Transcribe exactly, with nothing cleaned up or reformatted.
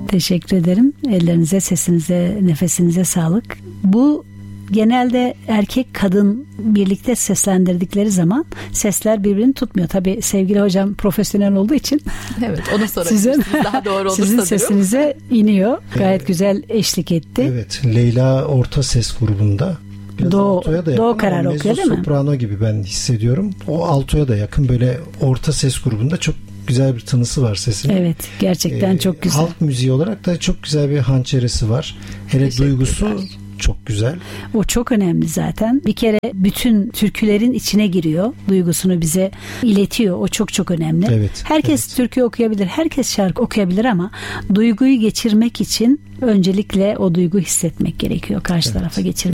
Teşekkür ederim. Ellerinize, sesinize, nefesinize sağlık. Bu genelde erkek kadın birlikte seslendirdikleri zaman sesler birbirini tutmuyor. Tabii sevgili hocam profesyonel olduğu için evet, onu sorabilirsiniz. Daha doğru olur sizin sanırım. sesinize iniyor. Gayet güzel eşlik etti. Evet. Leyla orta ses grubunda. Do, do karar okuyor değil mi? Soprano gibi ben hissediyorum. O altoya da yakın, böyle orta ses grubunda çok güzel bir tınısı var sesin. Evet, gerçekten ee, çok güzel. Halk müziği olarak da çok güzel bir hançeresi var. Hele duygusu çok güzel. O çok önemli zaten. Bir kere bütün türkülerin içine giriyor. Duygusunu bize iletiyor. O çok çok önemli. Evet, herkes evet. türkü okuyabilir. Herkes şarkı okuyabilir ama duyguyu geçirmek için öncelikle o duygu hissetmek gerekiyor. Karşı evet. tarafa geçirmek